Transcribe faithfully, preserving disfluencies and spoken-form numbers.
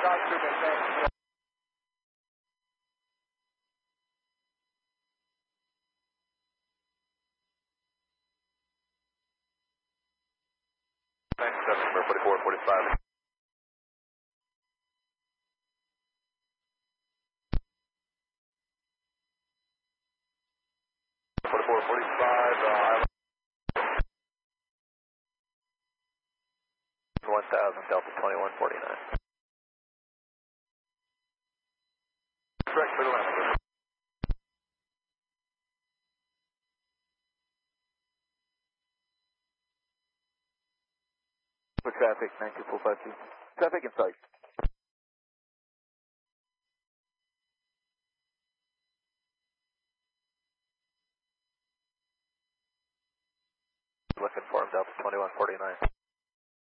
forty-four forty-five. forty-four forty-five, uh, one thousand, Delta twenty-one forty-nine. Correct, middle line. For traffic, nine two four five two. Traffic in sight.